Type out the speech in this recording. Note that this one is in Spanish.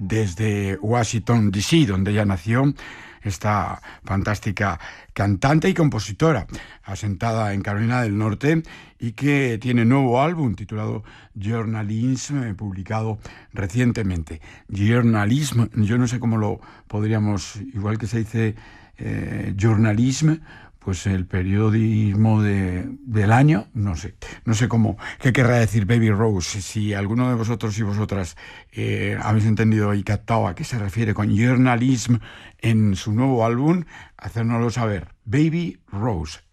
desde Washington, D.C., donde ella nació, esta fantástica cantante y compositora, asentada en Carolina del Norte y que tiene nuevo álbum titulado Journalism, publicado recientemente. Journalism, yo no sé cómo lo podríamos, igual que se dice journalism, pues el periodismo del año, no sé qué querrá decir Baby Rose. Si alguno de vosotros y vosotras habéis entendido y captado a qué se refiere con journalism en su nuevo álbum, hacérnoslo saber. Baby Rose.